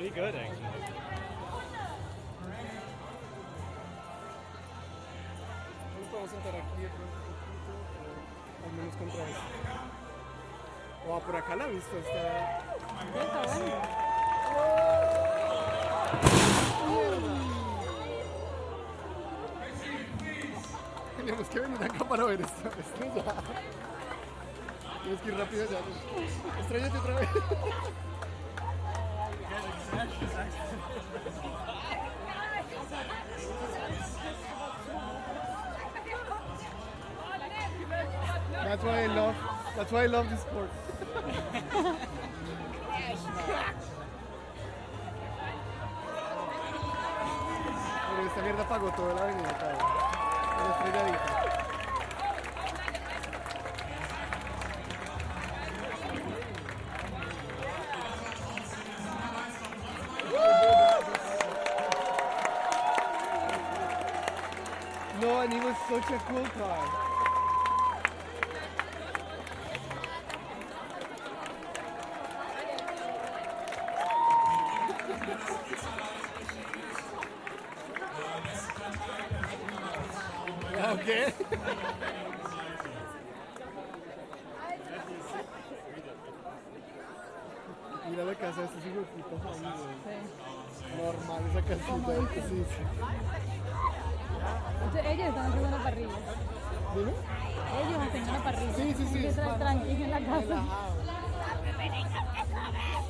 pretty good, actually. No podemos sentar aquí de pronto un poquito, o al menos contra esto. O por acá la vista está. Está bueno. Tenemos que venir acá para ver esta estrella. Tienes que ir rápido ya. Estrellate otra vez. That's why I love this sport. Pero esta mierda apagó toda la avenida acá. La estrelladita. No, and it was such a cool car. Okay. Mira la casa de estos hijueputas ahí, güey. Sí. Normal, esa casita. Sí, sí. Entonces, ellos están haciendo una parrilla. ¿Dime? Ellos hacen una parrilla. Sí, sí, sí. Que están tranquilos en la casa. Relajado.